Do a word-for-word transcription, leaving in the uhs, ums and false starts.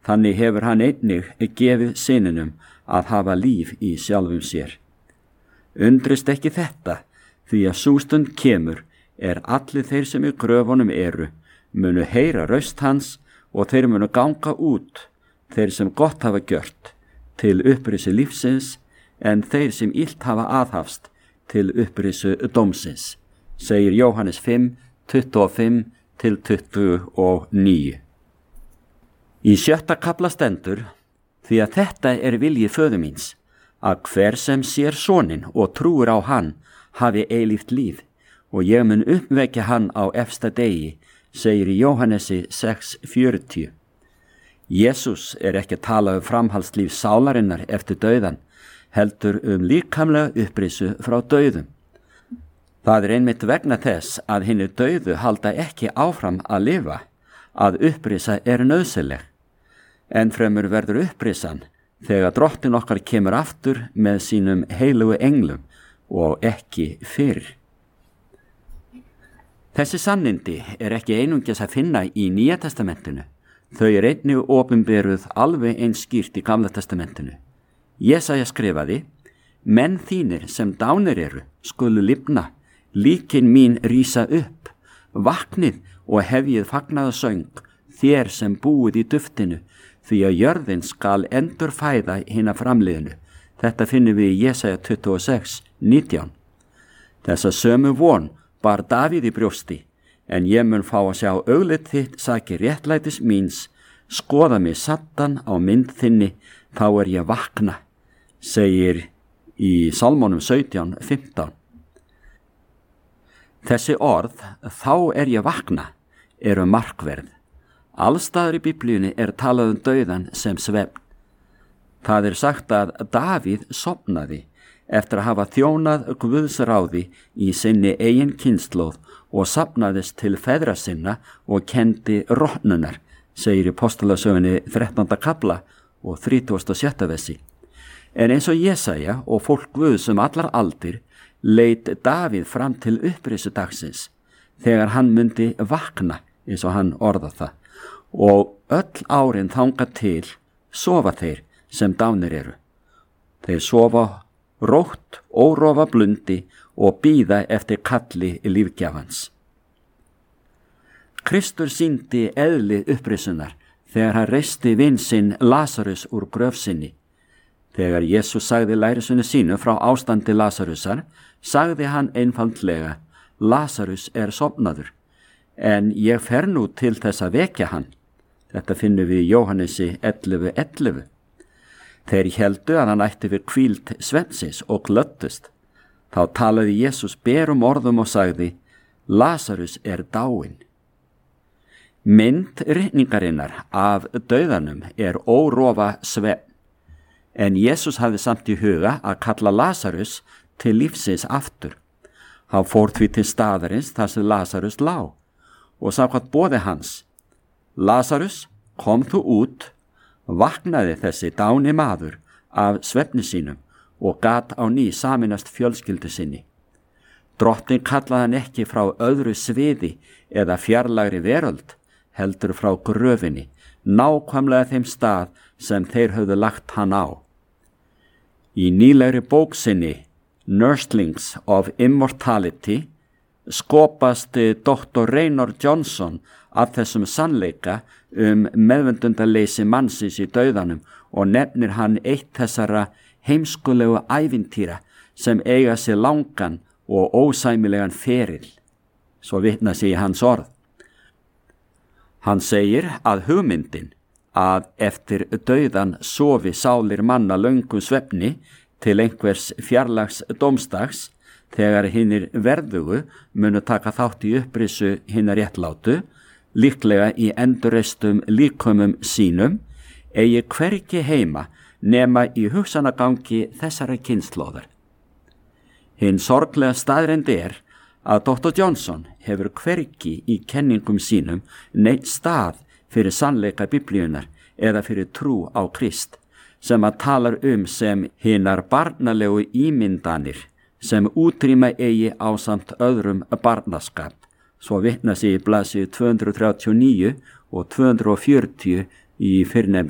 þannig hefur hann einnig gefið syninum að hafa líf í sjálfum sér. Undrist ekki þetta, því að sú stund kemur er allir þeir sem í gröfunum eru, munu heyra raust hans og þeir munu ganga út, þeir sem gott hafa gjört, til upprisu lífsins, en þeir sem illt hafa aðhafst, til upprisu dómsins, segir Jóhannes fimm, tuttugu og fimm til tuttugu og níu. Í sjötta kafla stendur, því að þetta er vilji föður míns, að hver sem sér soninn og trúir á hann hafi eilíft líf, og ég mun uppvekja hann á efsta degi, segir í Jóhannesi sex fjörutíu. Jesús er ekki að tala um framhaldslíf sálarinnar eftir dauðan, heldur um líkamlega upprisu frá dauðum. Það er einmitt vegna þess að hinir dauðu halda ekki áfram að lifa, að upprisa er nauðsynleg. En fremur verður upprisan þegar drottin okkar kemur aftur með sínum heilugu englum og ekki fyrr. Þessi sannindi er ekki einungis að finna í Nýja testamentinu. Þau er einnig opinberuð alveg eins skýrt í Gamla testamentinu. Jesaja skrifaði, menn þínir sem dánir eru skulu lifna, líkin mín rísa upp, vaknið og hefjið fagnaðarsöng, þér sem búið í duftinu, því að jörðin skal endur fæða hina framliðinu. Þetta finnum við í Jesaja tuttugu og sex, nítján. Þessa sömu von bar Davíð í brjósti, en ég mun fá að sjá augliti þitt sakir réttlætis míns, skoða mig sattan á mynd þinni, þá er ég vakna, segir í Salmónum sautján, fimmtán. Þessi orð, þá er ég vakna, eru markverð. Allstaðar í Biblíunni er talað um dauðan sem svefn. Það er sagt að Davíð sofnaði eftir að hafa þjónað Guðs ráði í sinni eigin kynslóð og safnaðist til feðra sinna og kendi rotnunar, segir í Postulasögunni þrettánda kafla og þrítugasta og sjötta versi. En eins og Jesaja og fólk Guðs um allar aldir leit Davíð fram til upprisu dagsins, þegar hann myndi vakna, eins og hann orðað það, og öll árin þangað til sofa þeir sem dánir eru. Þeir sofa rótt, órofa blundi og bíða eftir kalli lífgjafans. Kristur sýndi eðli upprisunar þegar hann reisti vin sinn Lasarus úr gröf sinni. Þegar Jesús sagði lærisveini sínu frá ástandi Lasarusar, sagði hann einfaldlega, Lasarus er sofnaður, en ég fer nú til þess að vekja hann. Þetta finnum við í Jóhannesi ellefu ellefu. Þeir héldu að hann ætti við hvíld svefnsins og glöddust. Þá talaði Jesús berum orðum og sagði, Lasarus er dáinn. Mynd ritningarinnar af dauðanum er órofa svefn, en Jesús hafði samt í huga að kalla Lasarus til lífsins aftur. Hann fór því til staðarins þar sem Lasarus lá og samkvæmt boði hans, Lasarus, kom þú út, vaknaði þessi dáni maður af svefni sínum og gat á ný sameinast fjölskyldu sinni. Drottinn kallaði hann ekki frá öðru sviði eða fjarlægri veröld, heldur frá gröfinni, nákvæmlega þeim stað sem þeir höfðu lagt hann á. Í nýlegri bók sinni, Nurslings of Immortality, skopast doktor Reynor Johnson af þessum sannleika um meðvendundarleysi mannsins í dauðanum og nefnir hann eitt þessara heimskulegu ævintýra sem eiga sér langan og ósæmilegan feril, svo vitna sig í hans orð. Hann segir að hugmyndin að eftir dauðan sofi sálir manna löngum svefni til einhvers fjarlags dómstags, þegar hinnir verðugu munu taka þátt í upprisu hinna réttlátu, líklega í endurreistum líkömum sínum, eigi hvergi heima nema í hugsanagangi þessara kynslóðar. Hinn sorglega staðreynd er að doktor Johnson hefur hvergi í kenningum sínum neitt stað fyrir sannleika Biblíunar eða fyrir trú á Krist, sem að talar um sem hinnar barnalegu ímyndanir sem útrýma eigi ásamt öðrum barnaskap, svo vitna sig í blaðsíðu tvö hundruð þrjátíu og níu og tvö hundruð fjörutíu í fyrrnefndri